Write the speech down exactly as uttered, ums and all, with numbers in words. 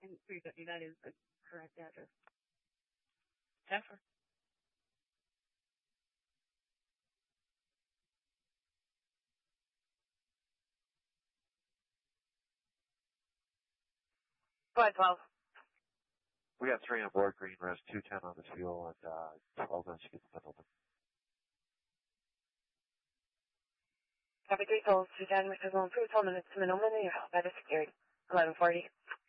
And frequently that is the correct address. Jennifer. Go ahead, twelve. We got three on board, green res two ten on the fuel, and uh, twelve inch keep the open. Copy three, twelve, two ten, Mister Zone, approved, twelve minutes to minimum, and you're held by the security. eleven forty.